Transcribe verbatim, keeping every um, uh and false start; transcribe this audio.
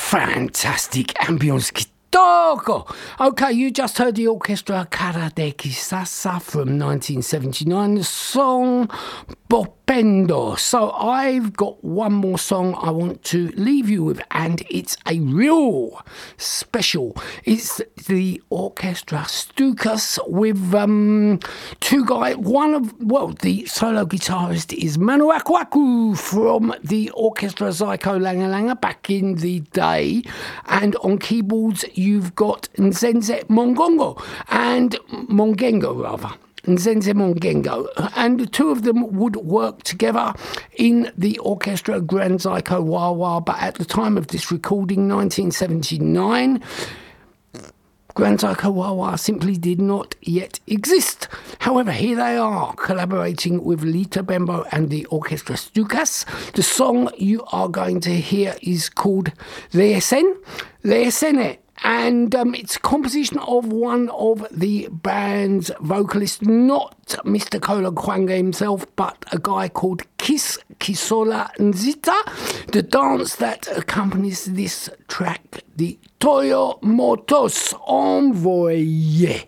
Fantastic ambience guitar. Okay, you just heard the orchestra Cara de Kisasa from nineteen seventy-nine, the song Bopendo. So I've got one more song I want to leave you with, and it's a real special. It's the orchestra Stukas with um, two guys. One of, well, the solo guitarist is Manu Akwaku from the orchestra Zyko Langa Langa back in the day, and on keyboards you've got Nzenze Mongongo and Mongengo rather. Nzenze Mongengo, and the two of them would work together in the orchestra Grand Zyko Wawa, but at the time of this recording, nineteen seventy-nine, Grand Zyko Wawa simply did not yet exist. However, here they are, collaborating with Lita Bembo and the orchestra Stukas. The song you are going to hear is called Leesen, Leesene. And um, it's a composition of one of the band's vocalists, not Mister Kola Kwanga himself, but a guy called Kiss Kisola Nzita. The dance that accompanies this track, the Toyo Motos Envoy.